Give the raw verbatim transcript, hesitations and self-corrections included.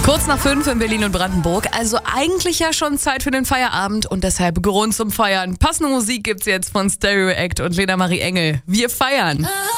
Kurz nach fünf in Berlin und Brandenburg, also eigentlich ja schon Zeit für den Feierabend und deshalb Grund zum Feiern. Passende Musik gibt's jetzt von Stereo Act und Lena Marie Engel. Wir feiern!